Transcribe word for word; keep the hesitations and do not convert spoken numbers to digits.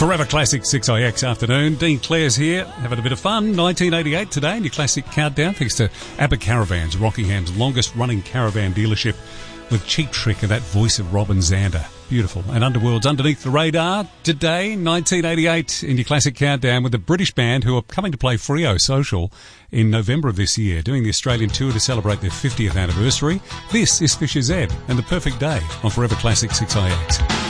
Forever Classic six I X afternoon. Dean Clare's here, having a bit of fun. nineteen eighty-eight today in your classic countdown, thanks to ABBA Caravans, Rockingham's longest-running caravan dealership, with Cheap Trick and that voice of Robin Zander. Beautiful. And Underworld's Underneath the Radar today, nineteen eighty-eight, in your classic countdown, with the British band who are coming to play Freo Social in November of this year, doing the Australian tour to celebrate their fiftieth anniversary. This is Fisher Z and The Perfect Day on Forever Classic six I X.